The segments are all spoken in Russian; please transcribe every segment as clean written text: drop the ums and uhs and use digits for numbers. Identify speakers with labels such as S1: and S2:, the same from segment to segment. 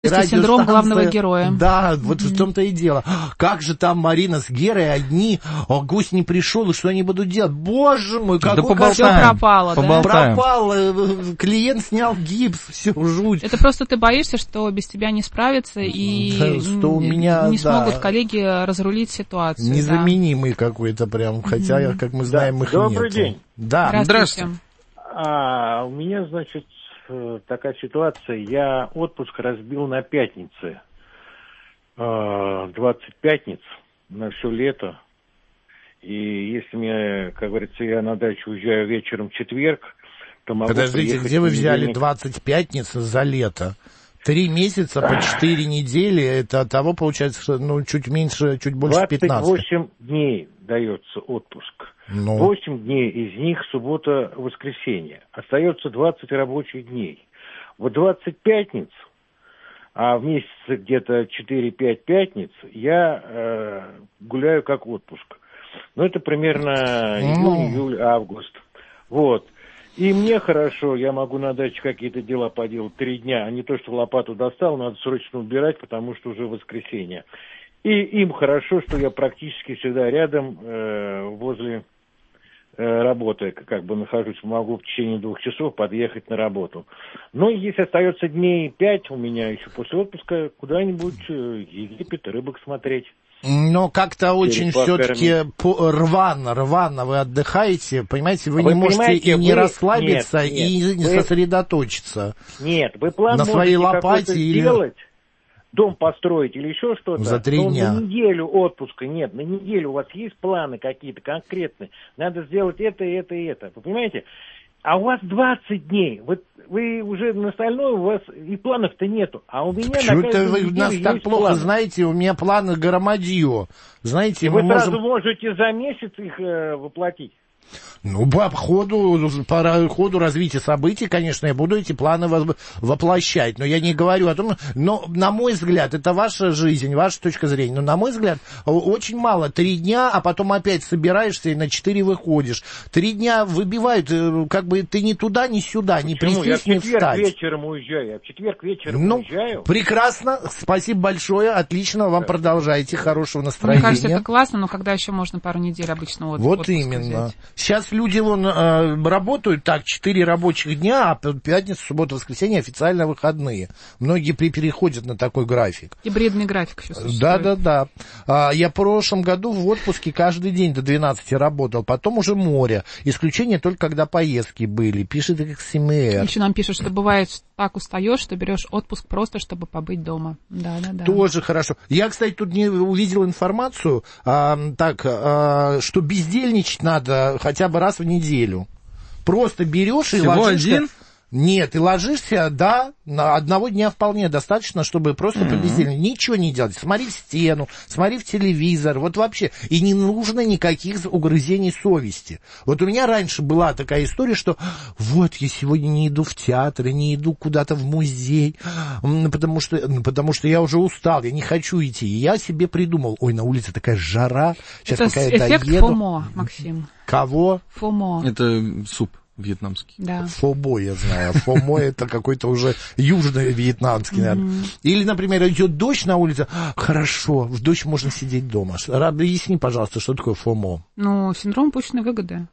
S1: Синдром главного героя.
S2: Да, вот в том-то и дело. Как же там Марина с Герой одни, гость не пришел, и что они будут делать? Боже мой, какой
S1: Все пропало, да?
S2: Пропало, клиент снял гипс, все, жуть.
S1: Это просто ты боишься, что без тебя не справятся, и не смогут коллеги разрулить ситуацию.
S2: Незаменимый какой-то прям, хотя, как мы знаем, их нет.
S3: Добрый день.
S2: Да,
S1: здравствуйте.
S3: У меня, значит, такая ситуация. Я отпуск разбил на пятницы. 20 пятниц на все лето. И если мне, как говорится, я на дачу уезжаю вечером в четверг, то могу
S2: Подождите, где вы взяли 20 пятниц за лето? 3 месяца по 4 недели, это от того получается, что чуть меньше, чуть больше 15.
S3: 28 дней дается отпуск. 8 дней из них суббота-воскресенье. Остается 20 рабочих дней. Вот 20 пятниц, а в месяце где-то 4-5 пятниц, я гуляю как отпуск. Это примерно июнь, июль, август. Вот. И мне хорошо, я могу на даче какие-то дела поделать 3 дня, а не то, что лопату достал, надо срочно убирать, потому что уже воскресенье. И им хорошо, что я практически всегда рядом, возле работы, как бы нахожусь, могу в течение 2 часов подъехать на работу. Но если остается дней 5 у меня еще после отпуска, куда-нибудь Египет, рыбок смотреть.
S2: Но как-то очень все-таки рвано вы отдыхаете, понимаете, вы не можете и не расслабиться, и не сосредоточиться.
S3: Нет, вы план
S2: на своей лопате
S3: сделать, дом построить или еще что-то.
S2: За 3 дня.
S3: На неделю отпуска, нет, на неделю у вас есть планы какие-то конкретные, надо сделать это, это и это, вы понимаете? А у вас 20 дней, вы уже на остальное, у вас и планов-то нету. А у меня
S2: почему-то вы нас так плохо планы. Знаете, у меня планы громадье. Знаете,
S3: вы сразу можете за месяц их воплотить.
S2: По ходу развития событий, конечно, я буду эти планы воплощать, но я не говорю о том, но, на мой взгляд, это ваша жизнь, ваша точка зрения, но, на мой взгляд, очень мало, 3 дня, а потом опять собираешься и на 4 выходишь. 3 дня выбивают, как бы ты ни туда, ни сюда, ни присесть, ни встать.
S3: Я в четверг вечером уезжаю.
S2: Прекрасно, спасибо большое, отлично, вам продолжайте, хорошего настроения.
S1: Мне кажется, это классно, но когда еще можно пару недель обычно
S2: Вот именно. Взять? Сейчас люди работают так, 4 рабочих дня, а пятница, суббота, воскресенье официально выходные. Многие переходят на такой график.
S1: Гибридный график еще существует.
S2: Да. Я в прошлом году в отпуске каждый день до 12 работал, потом уже море. Исключение только когда поездки были, пишет XMR.
S1: Еще нам пишут, что бывает так устаешь, что берешь отпуск просто, чтобы побыть дома. Да.
S2: Тоже хорошо. Я, кстати, тут не увидел информацию, что бездельничать надо хотя бы раз в неделю. Просто берешь и ложишься. Всего один? Нет, и ложишься, на 1 дня вполне достаточно, чтобы просто побездельничать. Ничего не делать. Смотри в стену, смотри в телевизор, вот вообще. И не нужно никаких угрызений совести. Вот у меня раньше была такая история, что вот я сегодня не иду в театр, не иду куда-то в музей, потому что я уже устал, я не хочу идти. И я себе придумал, на улице такая жара, сейчас пока я доеду.
S1: Эффект ФОМО, Максим.
S2: Кого?
S1: ФОМО.
S4: Это суп вьетнамский.
S1: Да.
S2: ФОБО, я знаю. ФОМО это какой-то уже южный вьетнамский, наверное. Или, например, идет дождь на улице. Хорошо, в дождь можно сидеть дома. Объясни, пожалуйста, что такое ФОМО?
S1: Синдром упущенной выгоды.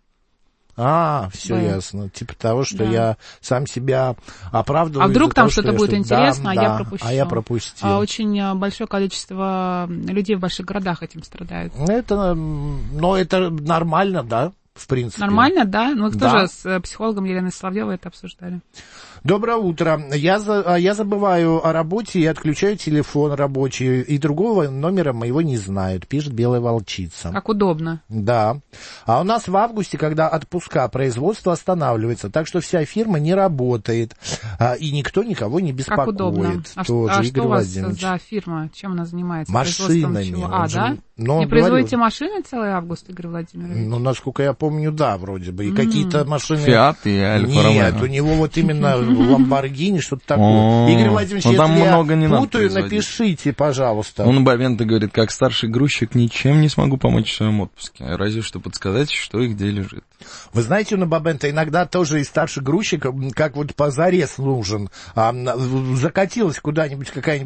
S2: Все ясно. Типа того, что я сам себя оправдываю.
S1: А вдруг там что-то будет интересно, я пропущу.
S2: А я пропустил.
S1: Очень большое количество людей в больших городах этим страдают.
S2: Это нормально, да? В принципе.
S1: Нормально, да? Мы тоже с психологом Еленой Соловьевой это обсуждали.
S2: Доброе утро. Я забываю о работе и отключаю телефон рабочий, и другого номера моего не знают, пишет Белая Волчица.
S1: Как удобно.
S2: Да. А у нас в августе, когда отпуска, производство останавливается, так что вся фирма не работает, и никто никого не беспокоит.
S1: Как удобно. Что у вас за фирма? Чем она занимается?
S2: Машинами.
S1: Да? Не производите машины целый август, Игорь Владимирович?
S2: Насколько я помню, да, вроде бы. И какие-то машины...
S4: Фиат и Альфа Ромео.
S2: Нет, у него вот именно Ламборгини, что-то такое. Игорь Владимирович, если я путаю, напишите, пожалуйста.
S4: Он Бавенто говорит, как старший грузчик ничем не смогу помочь в своем отпуске. Разве что подсказать, что и где лежит.
S2: Вы знаете, на Бабенто иногда тоже и старший грузчик, как вот позарез нужен. Закатилась куда-нибудь какая-нибудь